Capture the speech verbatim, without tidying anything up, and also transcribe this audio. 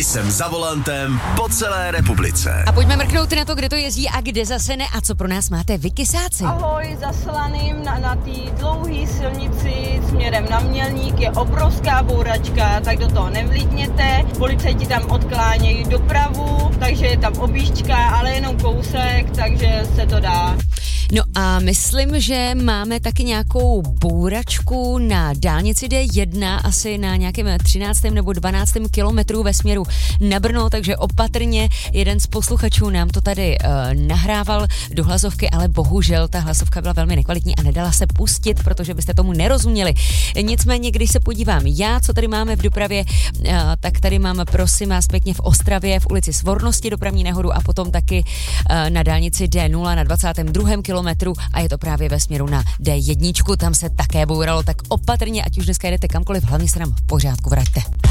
jsem za volantem po celé republice. A pojďme mrknout na to, kde to jezdí a kde zase ne. A co pro nás máte vy, kysáci? Ahoj, za Slaným na, na té dlouhé silnici směrem na Mělník je obrovská bouračka, tak do toho nevlítněte. Policajti tam odklánějí dopravu, takže je tam objížďka, ale jenom kousek, takže se to dá. No a myslím, že máme taky nějakou bouračku na dálnici D jedna, asi na nějakém třináctém nebo dvanáctém kilometru ve směru na Brno, takže opatrně. Jeden z posluchačů nám to tady uh, nahrával do hlasovky, ale bohužel ta hlasovka byla velmi nekvalitní a nedala se pustit, protože byste tomu nerozuměli. Nicméně, když se podívám já, co tady máme v dopravě, uh, tak tady máme, prosím vás pěkně, v Ostravě, v ulici Svornosti dopravní nehodu a potom taky uh, na dálnici D nula na dvacátém druhém kilometru a je to právě ve směru na D jedna, tam se také bouralo, tak opatrně, ať už dneska jdete kamkoliv, hlavně se nám v pořádku vraťte.